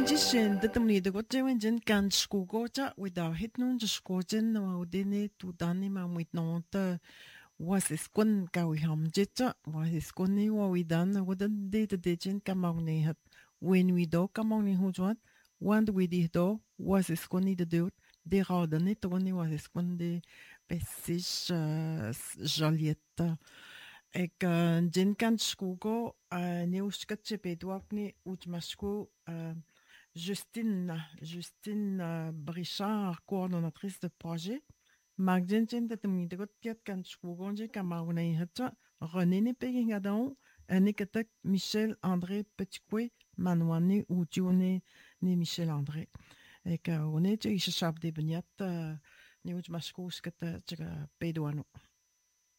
Jishin datamni got jewen jen kan skugoja without hit nun just skojen no dene tu dani ma mit nonta was is kun ka wi ham jeta was is kun ni wa wi dan wadan de jen kamagni hat when we do kamagni hujwat wand we di do was is kun ni de do de raden to ni was is kun de pesish jolieta ek jen kan skugo ne uskatche bedwakni utmasku Justine Brichard, coordonnatrice de projet. Magdjen dat mi de got piat kan chougonje kamauna hata René ne peging adon anekatak Michel André Petitcoué manwani ou Dione ne Michel André. Et on est je chap de beniat ne uj maskous kata tjega pedouano.